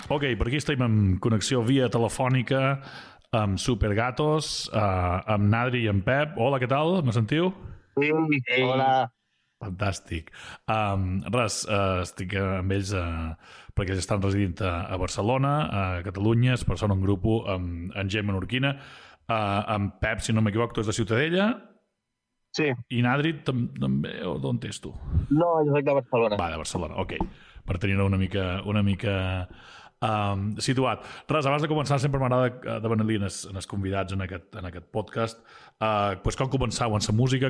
Ok, per aquí estem en connexió via telefònica amb Supergatos, amb Nadri i amb Pep. Hola, què tal? Me sentiu? Sí, hola. Fantàstic. Estic amb ells perquè ells estan residint a Barcelona, a Catalunya, per són un grup amb gent menorquina. Amb Pep, si no m'equivoco, tu és de Ciutadella. Sí. I Nadri també, o d'on és tu? No, jo soc de Barcelona. Va, de Barcelona, ok. Per tenir una mica situat. Res, abans de començar sempre m'agrada de venir en els convidats en aquest podcast. Com començau en la música,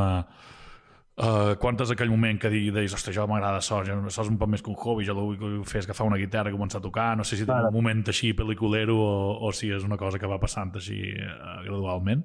quan és aquell moment que deies, ostres, jo m'agrada això és un poc més que un hobby, jo vull fer agafar una guitarra i començar a tocar, no sé si tens un moment així pel·liculero o si és una cosa que va passant així gradualment.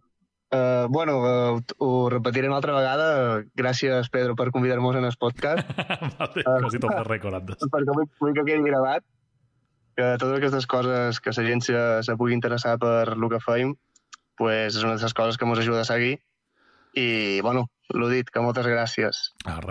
Ho repetiré una altra vegada. Gràcies, Pedro, per convidar-nos en el podcast. Vale, quasi tot de rècord antes. Perquè vull que quedi gravat que totes aquestes coses que la gent se pugui interessar per el que feim, pues és una de les coses que ens ajuda a seguir. I, l'ho dit, que moltes gràcies.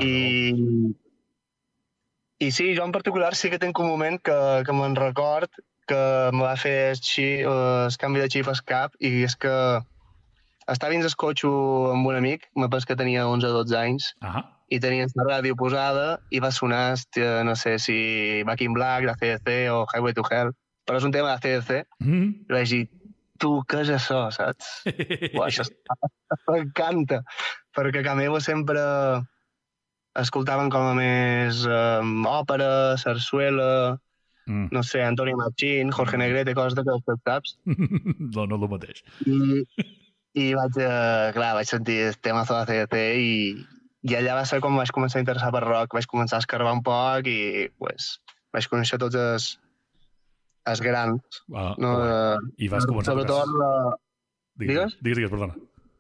I sí, jo en particular sí que tinc un moment que me'n record que em va fer el canvi de xip al cap, i és que estava dins el cotxe amb un amic, me penso que tenia 11 o 12 anys, i tenia la ràdio posada i va sonar, no sé si Back in Black, de CDC o Highway to Hell, però és un tema de CDC. I vaig dir, tu, què és això, saps? Això m'encanta, perquè a meu sempre escoltaven com a més òpera, sarsuela, no sé, Antonio Machín, Jorge Negrete, coses d'aquestes, saps? No el mateix. I vaig sentir el tema de CDC i allà va ser com vaig començar a interessar per rock, vaig començar a escarbar un poc i vaig conèixer tots els grans. I vas començar a tocar... Digues, perdona.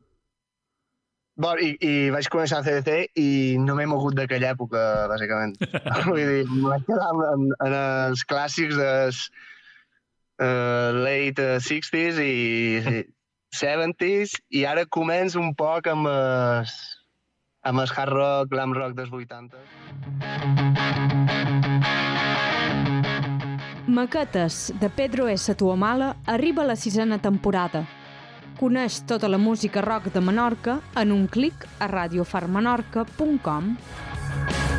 I vaig començar a CDC i no m'he mogut d'aquella època, bàsicament. Vull dir, em vaig quedar en els clàssics dels late 60s i 70s, i ara començo un poc amb el hard rock, glam rock dels 80. Maquetes, de Pedro S. Tuamala, arriba a la 6ª temporada. Coneix tota la música rock de Menorca en un clic a radiofarmenorca.com.